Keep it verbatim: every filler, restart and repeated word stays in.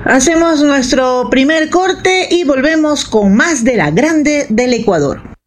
Hacemos nuestro primer corte y volvemos con más de La Grande del Ecuador.